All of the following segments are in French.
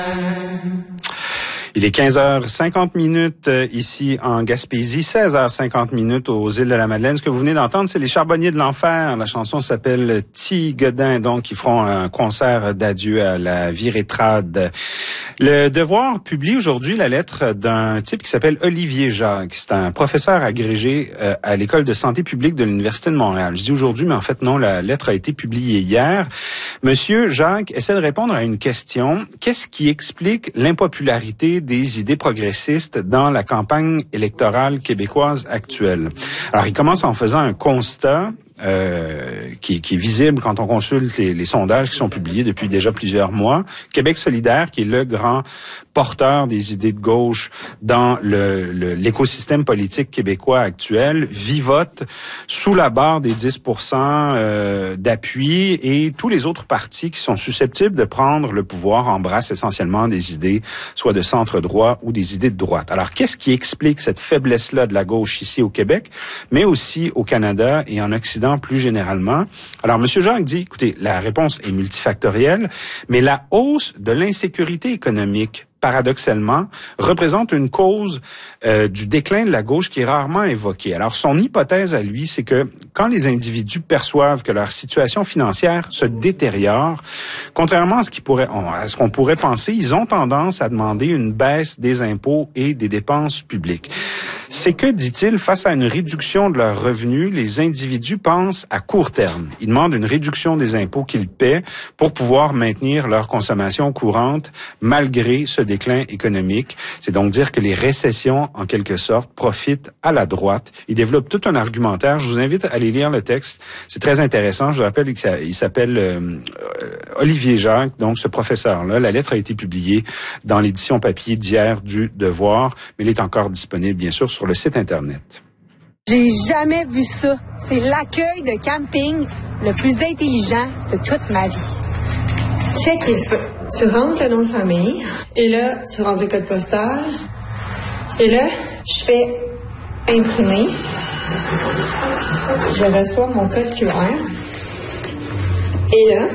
Il est 15h50 ici en Gaspésie, 16h50 aux îles de la Madeleine. Ce que vous venez d'entendre, c'est les Charbonniers de l'Enfer. La chanson s'appelle Ti Godin, donc ils feront un concert d'adieu à la vie rétrade. Le Devoir publie aujourd'hui la lettre d'un type qui s'appelle Olivier Jacques. C'est un professeur agrégé à l'École de santé publique de l'Université de Montréal. Je dis aujourd'hui, mais en fait non, la lettre a été publiée hier. Monsieur Jacques essaie de répondre à une question. Qu'est-ce qui explique l'impopularité des idées progressistes dans la campagne électorale québécoise actuelle? Alors, il commence en faisant un constat qui est visible quand on consulte les sondages qui sont publiés depuis déjà plusieurs mois. Québec solidaire, qui est le grand porteur des idées de gauche dans l'écosystème politique québécois actuel, vivote sous la barre des 10% d'appui, et tous les autres partis qui sont susceptibles de prendre le pouvoir embrassent essentiellement des idées soit de centre-droit ou des idées de droite. Alors, qu'est-ce qui explique cette faiblesse-là de la gauche ici au Québec, mais aussi au Canada et en Occident plus généralement? Alors, M. Jacques dit, écoutez, la réponse est multifactorielle, mais la hausse de l'insécurité économique, paradoxalement, représente une cause du déclin de la gauche qui est rarement évoquée. Alors, son hypothèse à lui, c'est que quand les individus perçoivent que leur situation financière se détériore, contrairement à ce qu'on pourrait penser, ils ont tendance à demander une baisse des impôts et des dépenses publiques. C'est que, dit-il, face à une réduction de leurs revenus, les individus pensent à court terme. Ils demandent une réduction des impôts qu'ils paient pour pouvoir maintenir leur consommation courante malgré ce déclin économique. C'est donc dire que les récessions, en quelque sorte, profitent à la droite. Il développe tout un argumentaire. Je vous invite à aller lire le texte. C'est très intéressant. Je vous rappelle qu'il s'appelle Olivier Jacques, donc ce professeur-là. La lettre a été publiée dans l'édition papier d'hier du Devoir, mais elle est encore disponible, bien sûr, sur le site Internet. J'ai jamais vu ça. C'est l'accueil de camping le plus intelligent de toute ma vie. Check it. Tu rentres le nom de famille, et là, tu rentres le code postal, et là, je fais imprimer. Je reçois mon code QR, et là,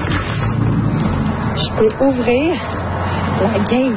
je peux ouvrir la gate.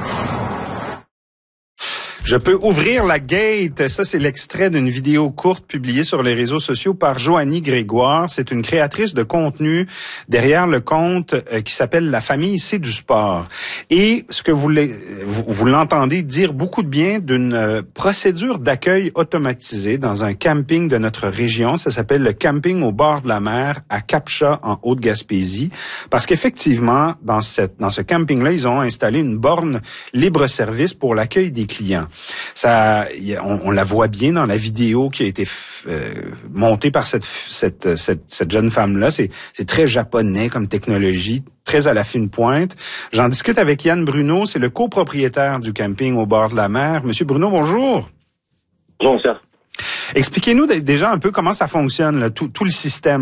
Je peux ouvrir la gate. Ça, c'est l'extrait d'une vidéo courte publiée sur les réseaux sociaux par Joanie Grégoire. C'est une créatrice de contenu derrière le compte qui s'appelle La famille, c'est du sport. Et ce que vous l'entendez dire beaucoup de bien d'une procédure d'accueil automatisée dans un camping de notre région. Ça s'appelle le camping au bord de la mer à Cap-Chat en Haute-Gaspésie. Parce qu'effectivement, dans ce camping-là, ils ont installé une borne libre-service pour l'accueil des clients. Ça, on la voit bien dans la vidéo qui a été montée par cette jeune femme-là. C'est très japonais comme technologie, très à la fine pointe. J'en discute avec Yann Bruno, c'est le copropriétaire du camping au bord de la mer. Monsieur Bruno, bonjour. Bonjour, monsieur. Expliquez-nous déjà un peu comment ça fonctionne, là, tout le système.